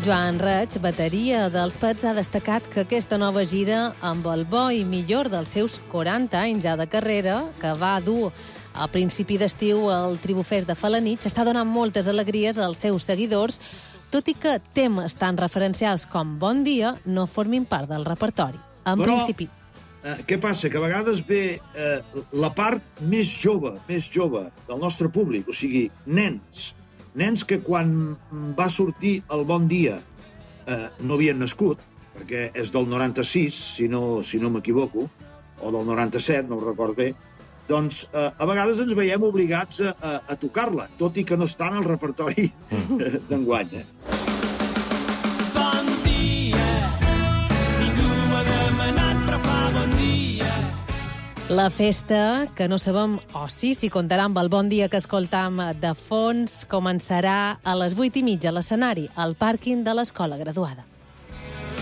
Joan Reig, bateria dels Pets, ha destacat que aquesta nova gira, amb el bo i millor dels seus 40 anys ja de carrera, que va dur a principi d'estiu al Tribufest de Felanitx, està donant moltes alegries als seus seguidors, tot i que temes tan referencials com Bon dia no formin part del repertori. En principi. Què passa? Que a vegades ve la part més jove del nostre públic, o sigui, nens que quan va sortir el Bon dia no havien nascut, perquè és del 96, si no m'equivoco, o del 97, no ho recordo bé, doncs a vegades ens veiem obligats a tocar-la, tot i que no està en el repertori d'enguany. Bon dia, ningú m'ha demanat, però fa bon dia. La festa, que no sabem si comptarà amb el Bon dia que escoltam de fons, començarà a les 8:30 a l'escenari, al pàrquing de l'Escola Graduada.